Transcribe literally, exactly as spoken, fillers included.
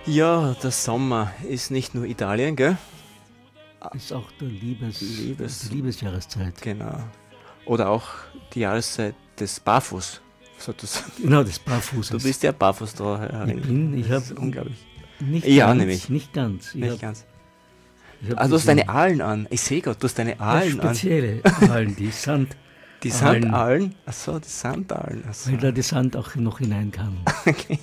Ja, der Sommer ist nicht nur Italien, gell? Ist auch der Liebes, Liebes- die Liebesjahreszeit. Genau. Oder auch die Jahreszeit des Barfuß, sozusagen. Genau, des Barfußes. Du bist ja barfuß da. Ich bin, ich Das ist habe unglaublich. nicht Ja, ganz, nämlich. nicht ganz. Ich Nicht hab, ganz. ich hab Also du hast diese- deine Aalen an. Ich sehe gerade, du hast deine ja, Aalen an. spezielle Aalen, die Sand, Die Aalen. Sandaalen? Achso, die Sandaalen. Achso. weil da die Sand auch noch hinein kann. Okay.